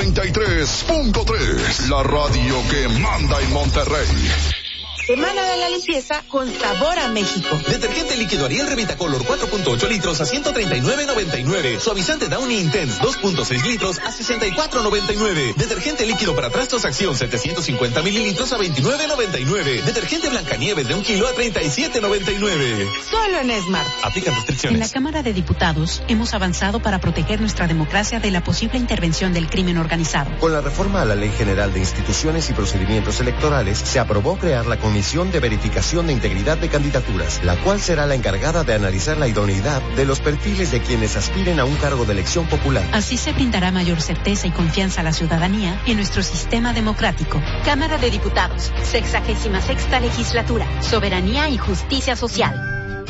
93.3, la radio que manda en Monterrey. Semana de la limpieza con sabor a México. Detergente líquido Ariel Revitacolor 4.8 litros a $139.99. Suavizante Downy Intense 2.6 litros a $64.99. Detergente líquido para trastos Acción 750 mililitros a $29.99. Detergente Blancanieves de 1 kilo a $37.99. Solo en Smart. Aplican restricciones. En la Cámara de Diputados hemos avanzado para proteger nuestra democracia de la posible intervención del crimen organizado. Con la reforma a la Ley General de Instituciones y Procedimientos Electorales, se aprobó crear la Comisión de Verificación de Integridad de Candidaturas, la cual será la encargada de analizar la idoneidad de los perfiles de quienes aspiren a un cargo de elección popular. Así se brindará mayor certeza y confianza a la ciudadanía en nuestro sistema democrático. Cámara de Diputados, 66ª Legislatura, Soberanía y Justicia Social.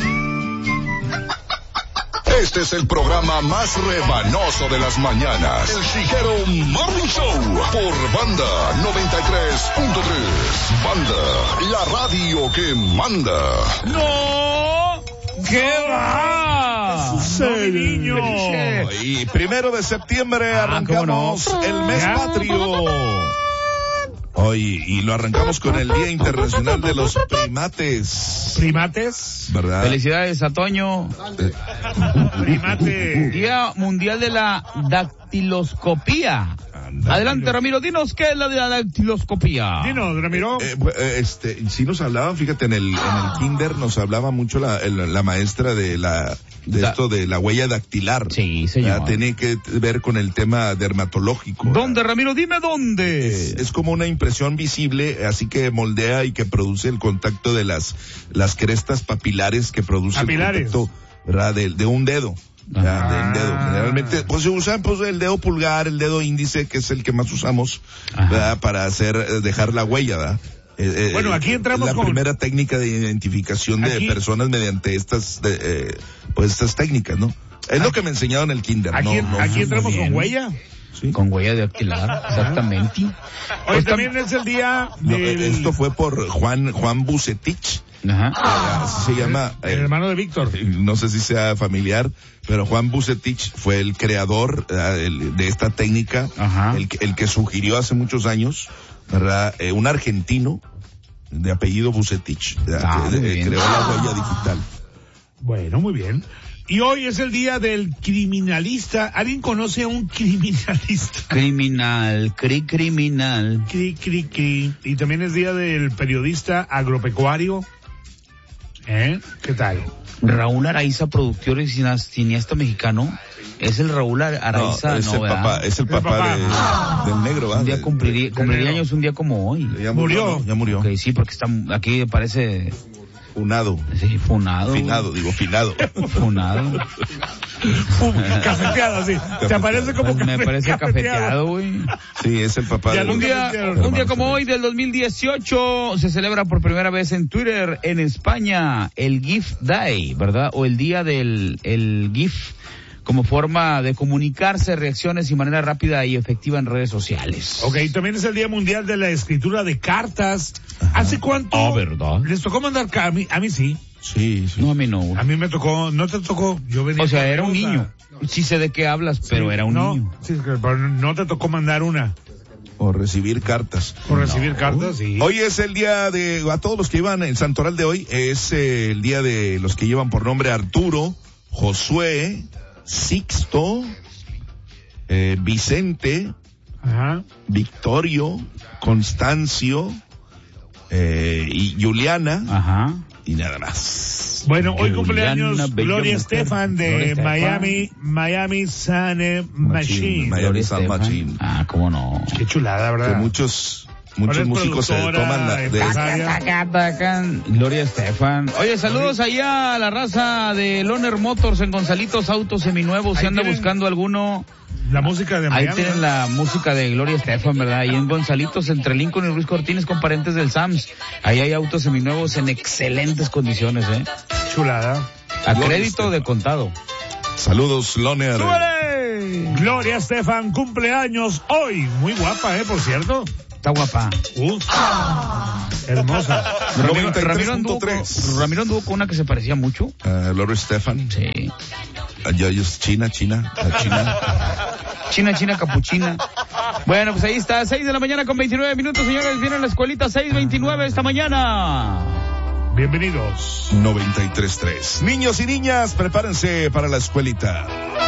Este es el programa más rebanoso de las mañanas. El Chiguero Morning Show por Banda 93.3. Banda, la radio que manda. ¡No! ¿Qué va? No, mi niño. Y 1 de septiembre arrancamos el mes patrio. Hoy, y lo arrancamos con el Día Internacional de los Primates. ¿Primates? ¿Verdad? Felicidades a Toño. Primate. Día Mundial de la Dactiloscopía. Adelante, Ramiro, dinos qué es la dactiloscopía. Dinos, Ramiro. Sí nos hablaban, fíjate, en el kinder nos hablaba mucho la maestra de esto de la huella dactilar. Sí, señor. Tiene que ver con el tema dermatológico. ¿Dónde, Ramiro? Dime dónde. Es como una impresión visible, así que moldea y que produce el contacto de las crestas papilares que produce el contacto, ¿verdad? De un dedo. De un dedo. Generalmente, pues se usa el dedo pulgar, el dedo índice, que es el que más usamos, ¿verdad? Para dejar la huella, ¿verdad? Bueno, aquí entramos la primera técnica de identificación de personas mediante estas técnicas, ¿no? Es lo que me enseñaron en el kinder. Aquí entramos con huella. Sí. Con huella dactilar, exactamente. Hoy también es el día esto fue por Juan Bucetich. Así se llama. El hermano de Víctor. No sé si sea familiar, pero Juan Bucetich fue el creador de esta técnica, el que sugirió hace muchos años, ¿verdad? Un argentino de apellido Bucetich, creó la huella digital. Bueno, muy bien. Y hoy es el día del criminalista. ¿Alguien conoce a un criminalista? Criminal. Y también es día del periodista agropecuario. ¿Qué tal? Raúl Araiza, productor y cineasta mexicano. Es el Raúl Araiza, es el papá del negro, ¿verdad? Un día cumpliría años un día como hoy. Ya murió. Okay, sí, porque aquí parece... Funado. Sí, funado. Finado. Funado. Cafeteado, sí. Te aparece como me parece cafeteado, güey. Sí, es el papá un día como hoy del 2018 se celebra por primera vez en Twitter en España el GIF Day, ¿verdad? O el día del GIF como forma de comunicarse, reacciones y manera rápida y efectiva en redes sociales. Ok, también es el Día Mundial de la Escritura de Cartas. ¿Hace cuánto? ¿Verdad? ¿Les tocó mandar cartas? A mí sí. Sí. No, a mí no. A mí me tocó, ¿no te tocó? Yo venía. O sea, era un niño. Sí sé de qué hablas, pero era un niño. Sí, pero no te tocó mandar una. O recibir cartas. Cartas, sí. Hoy es el día a todos los que llevan, el santoral de hoy, es el día de los que llevan por nombre Arturo, Josué, Sixto, Vicente, Victorio, Constancio, y Juliana, y nada más. Bueno, hoy cumpleaños Gloria Estefan de Miami Sound Machine. Miami Sound Machine. Cómo no. Qué chulada, ¿verdad? Que muchos músicos se toman Gloria Estefan. Oye, saludos allá a la raza de Loner Motors en Gonzalitos, autos seminuevos. Si anda buscando alguno. La música de Miami. Ahí tienen la música de Gloria Estefan, ¿verdad? Ahí en Gonzalitos, entre Lincoln y Ruiz Cortines, con parientes del Sams. Ahí hay autos seminuevos en excelentes condiciones, Chulada. A crédito de contado. Saludos, Loner. ¡Súbele! Gloria Estefan, cumpleaños hoy. Muy guapa, por cierto. Está guapa. Hermosa. Ramiro anduvo con una que se parecía mucho. Gloria Estefan. Sí. Ya es China. China capuchina. Bueno, pues ahí está, 6 de la mañana con 29 minutos, señores, viene la escuelita 6:29 esta mañana. Bienvenidos. 93.3. Niños y niñas, prepárense para la escuelita.